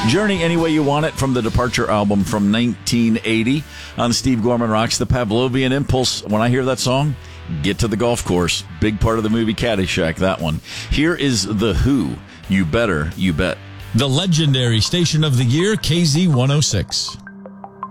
Journey Any Way You Want It from the Departure album from 1980 on Steve Gorman Rocks. The Pavlovian Impulse. When I hear that song, get to the golf course. Big part of the movie Caddyshack, that one. Here is The Who. You Better, You Bet. The legendary station of the year, KZ106.